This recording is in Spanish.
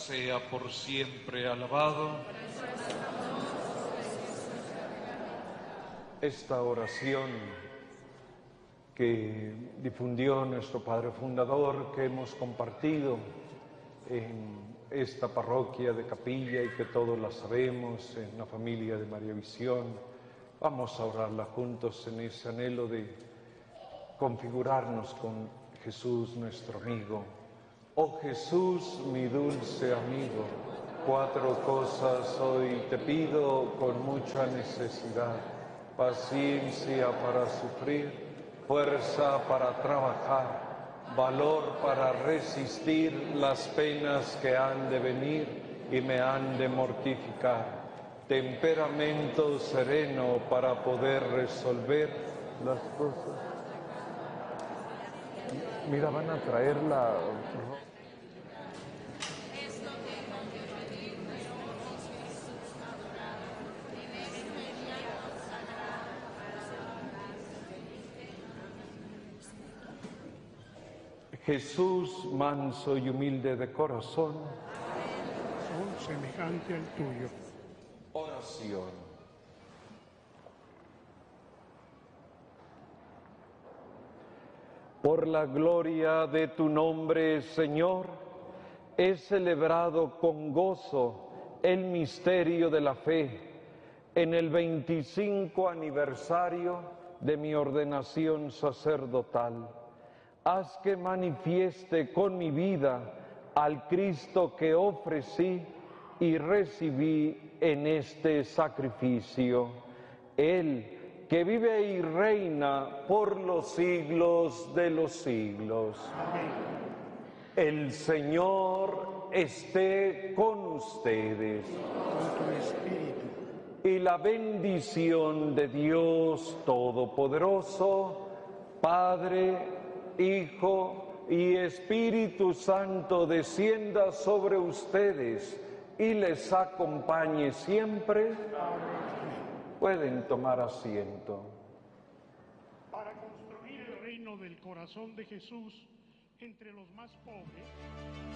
sea por siempre alabado. Esta oración que difundió nuestro Padre Fundador, que hemos compartido en esta parroquia de Capilla y que todos la sabemos, en la familia de María Visión, vamos a orarla juntos en ese anhelo de configurarnos con Jesús nuestro amigo. Oh Jesús, mi dulce amigo, 4 cosas hoy te pido con mucha necesidad: paciencia para sufrir, fuerza para trabajar, valor para resistir las penas que han de venir y me han de mortificar, temperamento sereno para poder resolver las cosas. Mira, van a traerla. Jesús, manso y humilde de corazón, semejante al tuyo. oración. Por la gloria de tu nombre, Señor, he celebrado con gozo el misterio de la fe en el 25 aniversario de mi ordenación sacerdotal. Haz que manifieste con mi vida al Cristo que ofrecí y recibí en este sacrificio. Él que vive y reina por los siglos de los siglos. Amén. El Señor esté con ustedes. Con tu espíritu. Y la bendición de Dios Todopoderoso, Padre, Hijo y Espíritu Santo, descienda sobre ustedes y les acompañe siempre. Pueden tomar asiento. Para construir el reino del corazón de Jesús entre los más pobres,